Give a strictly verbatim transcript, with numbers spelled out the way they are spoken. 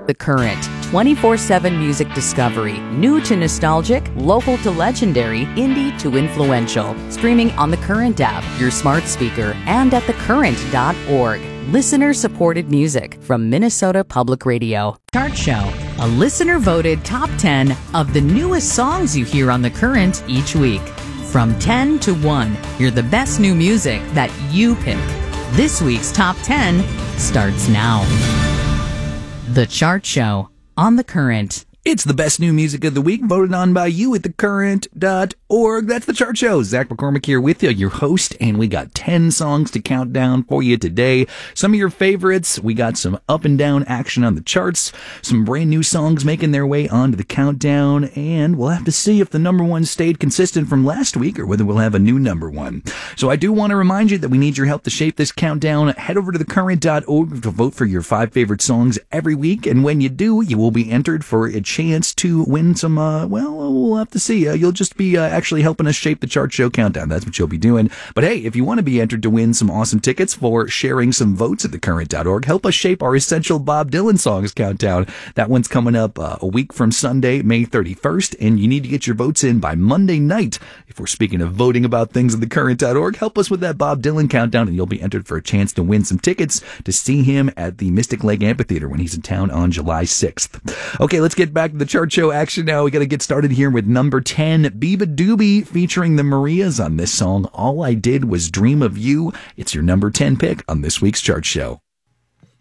The Current, twenty-four seven music discovery, new to nostalgic, local to legendary, indie to influential. Streaming on the Current app, your smart speaker, and at the current dot org. Listener-supported music from Minnesota Public Radio. Chart Show, a listener-voted top ten of the newest songs you hear on The Current each week. From ten to one, you're the best new music that you pick. This week's top ten starts now. The Chart Show on The Current. It's the best new music of the week, voted on by you at the current dot org. That's the Chart Show. Zach McCormick here with you, your host, and we got ten songs to count down for you today. Some of your favorites. We got some up and down action on the charts, some brand new songs making their way onto the countdown, and we'll have to see if the number one stayed consistent from last week or whether we'll have a new number one. So I do want to remind you that we need your help to shape this countdown. Head over to the current dot org to vote for your five favorite songs every week, and when you do, you will be entered for a chance to win some, uh, well, we'll have to see. Uh, you'll just be uh, actually helping us shape the Chart Show countdown. That's what you'll be doing. But hey, if you want to be entered to win some awesome tickets for sharing some votes at the current dot org, help us shape our essential Bob Dylan songs countdown. That one's coming up uh, a week from Sunday, May thirty-first, and you need to get your votes in by Monday night. If we're speaking of voting about things at the current dot org, help us with that Bob Dylan countdown, and you'll be entered for a chance to win some tickets to see him at the Mystic Lake Amphitheater when he's in town on July sixth. Okay, let's get back to the Chart Show action now. We got to get started here with number ten, Biba Doobie featuring the Marias on this song, All I Did Was Dream of You. It's your number ten pick on this week's Chart Show.